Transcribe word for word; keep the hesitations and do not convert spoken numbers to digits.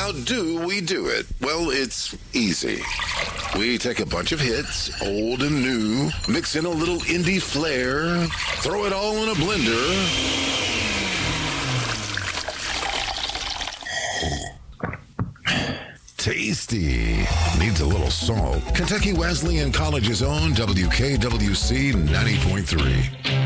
How do we do it? Well, it's easy. We take a bunch of hits, old and new, mix in a little indie flair, throw it all in a blender. Tasty. Needs a little salt. Kentucky Wesleyan College's own W K W C ninety point three.